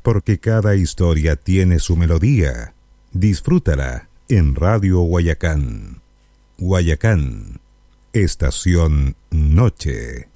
porque cada historia tiene su melodía. Disfrútala en Radio Guayacán. Guayacán, Estación Noche.